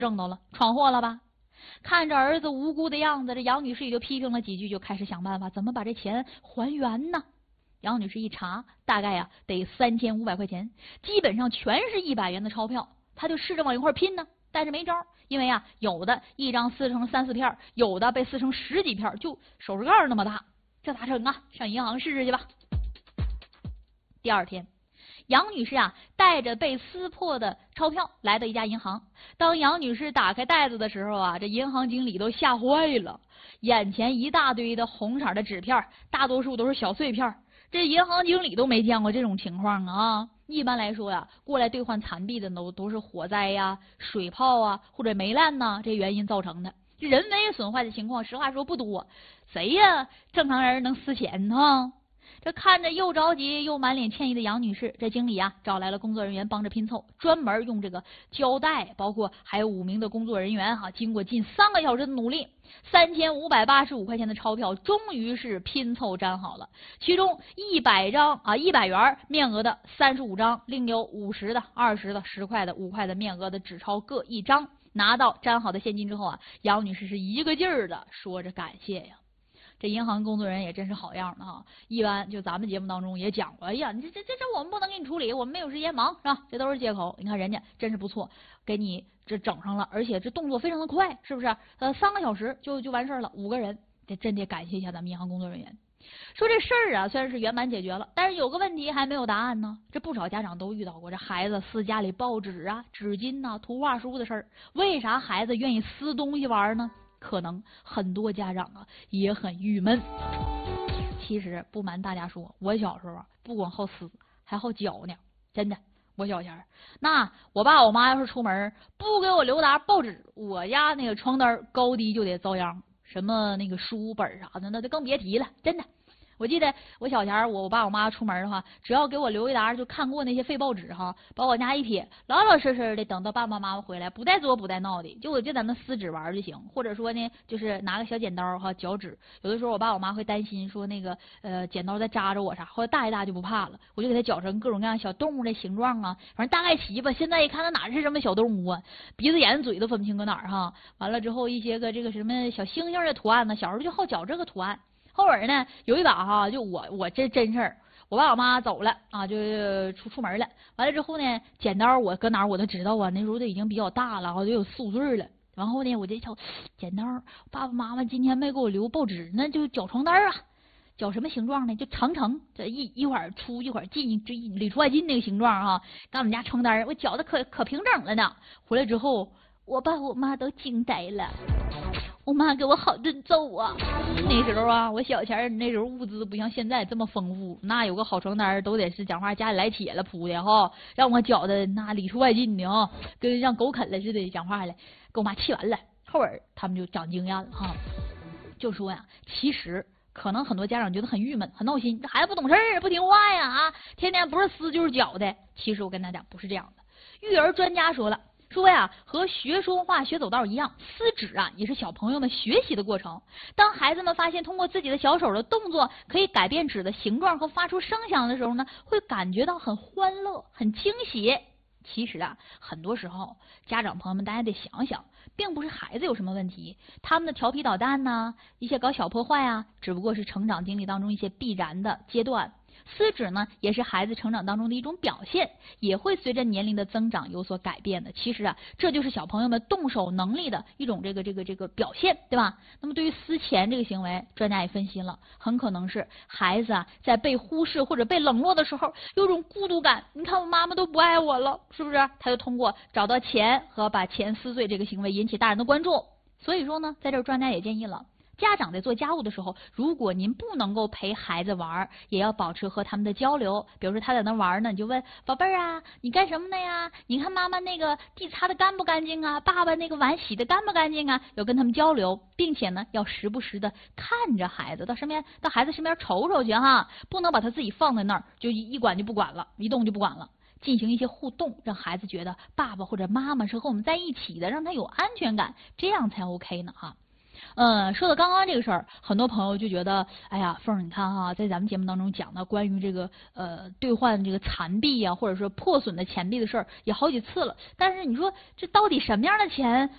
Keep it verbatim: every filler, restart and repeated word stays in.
挣到了，闯祸了吧？看着儿子无辜的样子，这杨女士也就批评了几句，就开始想办法怎么把这钱还原呢？杨女士一查，大概呀、啊、得三千五百块钱，基本上全是一百元的钞票，她就试着往一块拼呢，但是没招，因为啊有的一张撕成三四片，有的被撕成十几片，就手指盖那么大，这咋整啊？上银行试试去吧。第二天，杨女士啊带着被撕破的钞票来到一家银行。当杨女士打开袋子的时候啊，这银行经理都吓坏了，眼前一大堆的红色的纸片，大多数都是小碎片。这银行经理都没见过这种情况啊！一般来说呀，过来兑换残币的都都是火灾呀、水泡啊或者霉烂呐这原因造成的。这人为损坏的情况，实话说不多。谁呀，正常人能撕钱呢？这看着又着急又满脸歉意的杨女士，这经理啊找来了工作人员帮着拼凑，专门用这个胶带，包括还有五名的工作人员哈、啊，经过近三个小时的努力，三千五百八十五块钱的钞票终于是拼凑粘好了。其中一百张啊一百元面额的三十五张，另有五十的、二十的、十块的、五块的面额的纸钞各一张。拿到粘好的现金之后啊，杨女士是一个劲儿的说着感谢呀。这银行工作人员也真是好样的哈！一般就咱们节目当中也讲过，哎呀，你这这这这我们不能给你处理，我们没有时间忙，是吧？这都是借口。你看人家真是不错，给你这整上了，而且这动作非常的快，是不是？呃，三个小时就就完事了，五个人，这真得感谢一下咱们银行工作人员。说这事儿啊，虽然是圆满解决了，但是有个问题还没有答案呢。这不少家长都遇到过，这孩子撕家里报纸啊、纸巾呐、啊、图画书的事儿。为啥孩子愿意撕东西玩呢？可能很多家长啊也很郁闷。其实不瞒大家说，我小时候啊不光好撕，还好嚼呢。真的，我小前儿那我爸我妈要是出门不给我留沓报纸，我家那个床单高低就得遭殃。什么那个书本啥的，那就更别提了。真的，我记得我小前儿我爸我妈出门的话，只要给我留一沓就看过那些废报纸哈，把我家一撇，老老实实的等到爸爸妈妈回来，不带作不带闹的，就我就在那撕纸玩就行。或者说呢，就是拿个小剪刀哈绞纸。有的时候我爸我妈会担心说那个呃剪刀在扎着我啥，后来大一大就不怕了，我就给它绞成各种各样小动物的形状啊，反正大概齐吧。现在一看那哪是什么小动物啊，鼻子眼嘴都分不清搁哪儿哈。完了之后一些个这个什么小星星的图案呢，小时候就好绞这个图案。后边呢有一把哈，就我我这真事儿，我爸我妈走了啊，就出出门了。完了之后呢，剪刀我搁哪儿我都知道啊，那时候都已经比较大了，好像有四五岁了。然后呢，我就瞧剪刀，爸爸妈妈今天没给我留报纸，那就绞床单啊，绞什么形状呢？就长长，这一一会儿出一会儿进，这里出外进那个形状哈、啊。刚我们家床单我绞的可可平整了呢。回来之后，我爸我妈都惊呆了。我妈给我好顿揍啊！那时候啊，我小前那时候物资不像现在这么丰富，那有个好床单都得是讲话家里来铁了铺的哈，让我搅的那里出外进的啊，跟让狗啃了似的，讲话了，给我妈气完了。后边他们就长经验了哈，就说呀，其实可能很多家长觉得很郁闷、很闹心，这孩子不懂事儿、不听话呀啊，天天不是撕就是搅的。其实我跟大家不是这样的，育儿专家说了。说呀，和学说话、学走道一样，撕纸啊也是小朋友们学习的过程。当孩子们发现通过自己的小手的动作可以改变纸的形状和发出声响的时候呢，会感觉到很欢乐、很惊喜。其实啊，很多时候家长朋友们大家得想想，并不是孩子有什么问题，他们的调皮捣蛋呐、一些搞小破坏啊，只不过是成长经历当中一些必然的阶段。撕纸呢，也是孩子成长当中的一种表现，也会随着年龄的增长有所改变的。其实啊，这就是小朋友们动手能力的一种这个这个这个表现，对吧？那么对于撕钱这个行为，专家也分析了，很可能是孩子啊在被忽视或者被冷落的时候，有种孤独感。你看我妈妈都不爱我了，是不是？他就通过找到钱和把钱撕碎这个行为引起大人的关注。所以说呢，在这儿专家也建议了。家长在做家务的时候，如果您不能够陪孩子玩，也要保持和他们的交流。比如说他在那玩呢，你就问宝贝儿啊，你干什么呢呀？你看妈妈那个地擦的干不干净啊？爸爸那个碗洗的干不干净啊？要跟他们交流，并且呢，要时不时的看着孩子，到身边到孩子身边瞅瞅去哈，不能把他自己放在那儿就一管就不管了，一动就不管了。进行一些互动，让孩子觉得爸爸或者妈妈是和我们在一起的，让他有安全感，这样才 OK 呢哈。嗯，说到刚刚这个事儿，很多朋友就觉得，哎呀，凤儿，你看哈，在咱们节目当中讲的关于这个呃兑换这个残币呀、啊，或者说破损的钱币的事儿，也好几次了。但是你说这到底什么样的钱